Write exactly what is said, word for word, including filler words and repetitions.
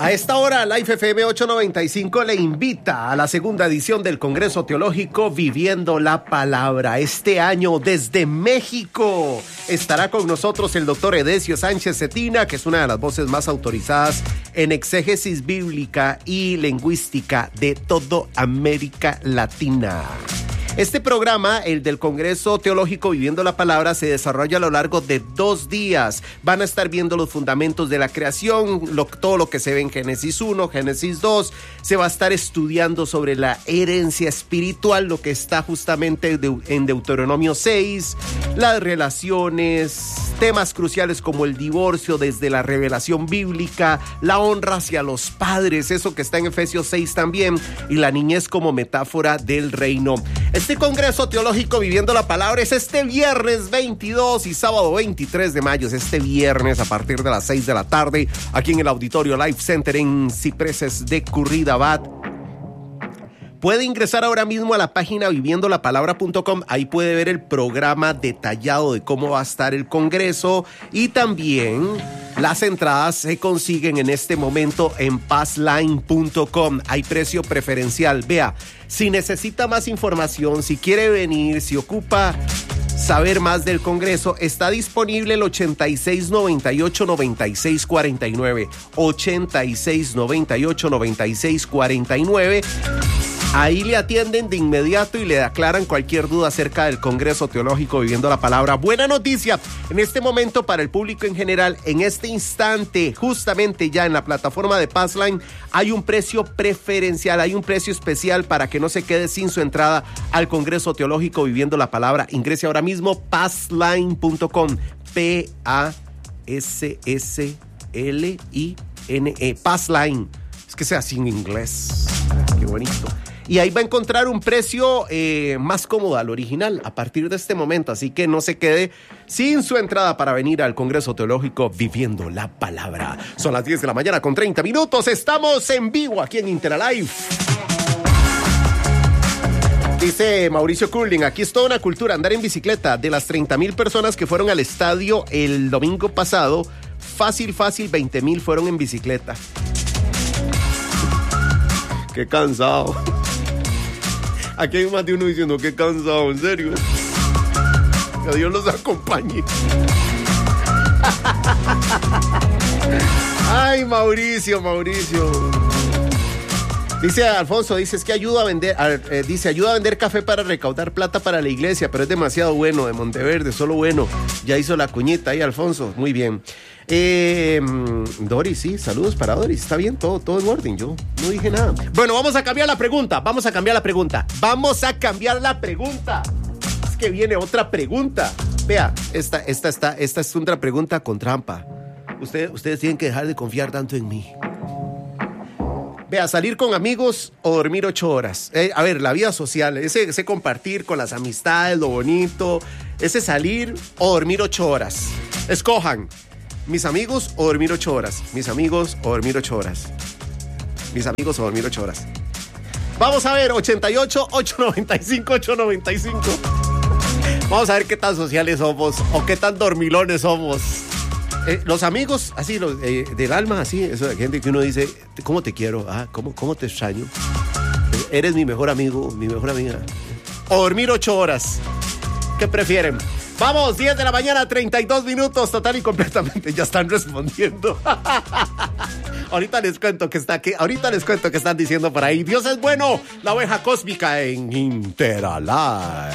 A esta hora, Life F M ochocientos noventa y cinco le invita a la segunda edición del Congreso Teológico Viviendo la Palabra. Este año, desde México, estará con nosotros el doctor Edesio Sánchez Cetina, que es una de las voces más autorizadas en exégesis bíblica y lingüística de toda América Latina. Este programa, el del Congreso Teológico Viviendo la Palabra, se desarrolla a lo largo de dos días. Van a estar viendo los fundamentos de la creación, lo, todo lo que se ve en Génesis uno, Génesis dos. Se va a estar estudiando sobre la herencia espiritual, lo que está justamente de, en Deuteronomio seis, las relaciones, temas cruciales como el divorcio desde la revelación bíblica, la honra hacia los padres, eso que está en Efesios seis también, y la niñez como metáfora del reino. Este Congreso Teológico Viviendo la Palabra es este viernes veintidós y sábado veintitrés de mayo. Es este viernes a partir de las seis de la tarde, aquí en el Auditorio Life Center en Cipreses de Curridabat. Puede ingresar ahora mismo a la página viviendo la palabra punto com. Ahí puede ver el programa detallado de cómo va a estar el Congreso, y también las entradas se consiguen en este momento en passline punto com. Hay precio preferencial. Vea, si necesita más información, si quiere venir, si ocupa saber más del Congreso, está disponible el ochenta y seis noventa y ocho noventa y seis cuarenta y nueve. ochenta y seis noventa y ocho noventa y seis cuarenta y nueve. Ahí le atienden de inmediato y le aclaran cualquier duda acerca del Congreso Teológico Viviendo la Palabra. Buena noticia en este momento para el público en general. En este instante, justamente ya en la plataforma de Passline, hay un precio preferencial, hay un precio especial para que no se quede sin su entrada al Congreso Teológico Viviendo la Palabra. Ingrese ahora mismo passline punto com, P A S S L I N E, Passline. Es que sea así en inglés. Qué bonito. Y ahí va a encontrar un precio eh, más cómodo al original a partir de este momento. Así que no se quede sin su entrada para venir al Congreso Teológico Viviendo la Palabra. Son las diez de la mañana con treinta minutos. Estamos en vivo aquí en Interalive. Dice Mauricio Curling, aquí es toda una cultura andar en bicicleta. De las treinta mil personas que fueron al estadio el domingo pasado, fácil, fácil, veinte mil fueron en bicicleta. Qué cansado. Aquí hay más de uno diciendo qué cansado, en serio. Que Dios los acompañe. Ay, Mauricio, Mauricio. Dice Alfonso, dice, es que ayuda a vender, eh, dice, ayuda a vender café para recaudar plata para la iglesia, pero es demasiado bueno, de Monteverde, solo bueno. Ya hizo la cuñita ahí, Alfonso, muy bien. Eh, Doris, sí, saludos para Doris, está bien, todo, todo en orden, yo no dije nada. Bueno, vamos a cambiar la pregunta, vamos a cambiar la pregunta, vamos a cambiar la pregunta. Es que viene otra pregunta. Vea, esta, esta, esta, esta es otra pregunta con trampa. Ustedes, ustedes tienen que dejar de confiar tanto en mí. Vea, salir con amigos o dormir ocho horas. Eh, a ver, la vida social, ese, ese compartir con las amistades, lo bonito, ese salir o dormir ocho horas. Escojan, mis amigos o dormir ocho horas. Mis amigos o dormir ocho horas. Mis amigos o dormir ocho horas. Vamos a ver, ochenta y ocho, ochocientos noventa y cinco, ochocientos noventa y cinco. Vamos a ver qué tan sociales somos o qué tan dormilones somos. Eh, los amigos, así, los, eh, del alma, así, eso de gente que uno dice, ¿cómo te quiero? Ah, ¿cómo, cómo te extraño? Eh, eres mi mejor amigo, mi mejor amiga. O dormir ocho horas. ¿Qué prefieren? Vamos, diez de la mañana, treinta y dos minutos, total y completamente, ya están respondiendo. Ahorita les cuento que está aquí, ahorita les cuento que están diciendo por ahí. Dios es bueno, la oveja cósmica en Interalive.